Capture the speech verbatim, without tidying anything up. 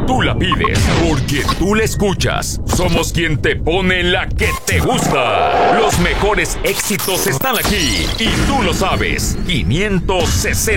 tú la pides, porque tú la escuchas. Somos quien te pone la que te gusta. Los mejores éxitos están aquí y tú lo sabes. quinientos sesenta